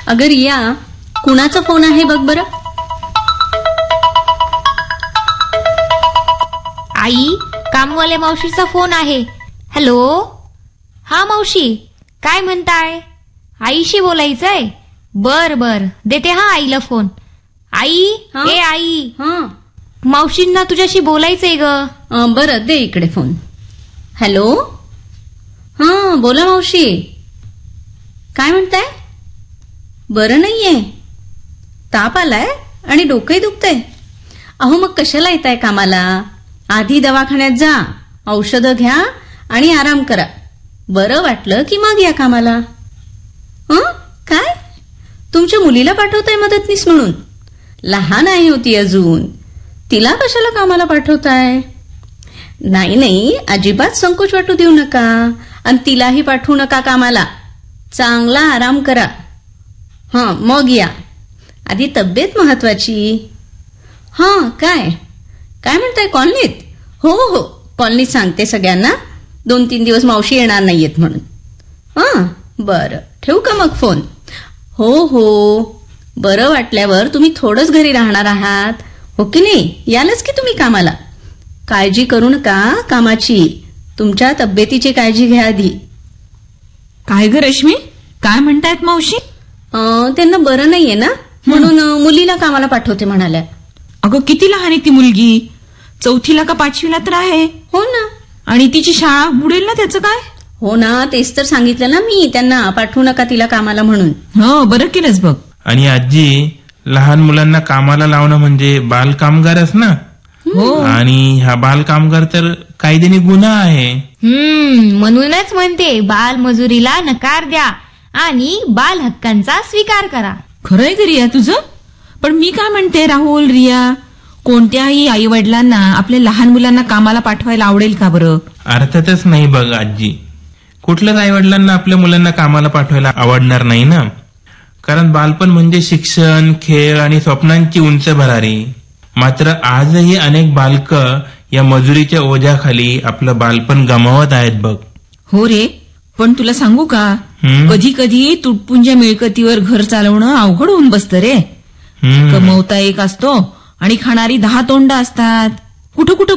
अगं रिया, कुणाचा फोन आहे बघ बरं. आई, कामवाले मावशीचा फोन आहे. हॅलो. हा मावशी, काय म्हणताय? आईशी बोलायचंय? बर बर, देते हा आईला फोन. आई, ए आई, मावशींना तुझ्याशी बोलायचंय ग. बरं, दे इकडे फोन. हॅलो. हा बोला मावशी, काय म्हणताय? बरं नाहीये, ताप आलाय आणि डोकंही दुखतंय. अहो मग कशाला येताय कामाला? आधी दवाखान्यात जा, औषधं घ्या आणि आराम करा. बरं वाटलं की मग या कामाला. काय तुमच्या मुलीला पाठवताय मदतनीस म्हणून? लहान आहे होती अजून, तिला कशाला कामाला पाठवताय? नाही नाही, अजिबात संकोच वाटू देऊ नका आणि तिलाही पाठवू नका कामाला. चांगला आराम करा, मग या. आधी तब्येत महत्वाची. काय काय म्हणताय? कॉलनीत? हो हो, कॉलनीत सांगते सगळ्यांना 2-3 दिवस मावशी येणार नाहीयेत म्हणून. बरं, ठेवू का मग फोन? हो हो, बरं वाटल्यावर तुम्ही थोडंच घरी राहणार आहात, हो की नाही? यालच की तुम्ही कामाला. काळजी करू नका कामाची, तुमच्या तब्येतीची काळजी घ्या आधी. काय ग रश्मी, काय म्हणतायत मावशी? त्यांना बरं नाहीये ना, म्हणून मुलीला कामाला पाठवते म्हणाल्या. अगं किती लहान आहे ती मुलगी? 4थीला का 5वीला तर आहे. हो ना. आणि तिची शाळा बुडेल ना, त्याचं काय? हो ना, तेच तर सांगितलं ना मी त्यांना, पाठवू नका तिला कामाला म्हणून. बरं केलंच बघ. आणि आजी, लहान मुलांना कामाला लावणं म्हणजे बाल कामगारच ना. हो. आणि हा बाल कामगार तर कायद्याने गुन्हा आहे. म्हणूनच म्हणते बालमजुरीला नकार द्या आणि बाल हक्कांचा स्वीकार करा. खरंय ग रिया तुझं. पण मी काय म्हणते राहुल, रिया, कोणत्याही आई वडिलांना आपल्या लहान मुलांना कामाला पाठवायला आवडेल का बरं? अर्थातच नाही बघ आजी. कुठल्याच आई वडिलांना आपल्या मुलांना कामाला पाठवायला आवडणार नाही ना. कारण बालपण म्हणजे शिक्षण, खेळ आणि स्वप्नांची उंच भरारी. मात्र आजही अनेक बालकं या मजुरीच्या ओझ्याखाली आपलं बालपण गमावत आहेत बघ. हो रे, पण तुला सांगू का, कधी कधी तुटपुंज्या मिळकतीवर घर चालवणं अवघड होऊन बसतं रे. कमवता एक असतो आणि खाणारी 10 तोंड असतात. कुठं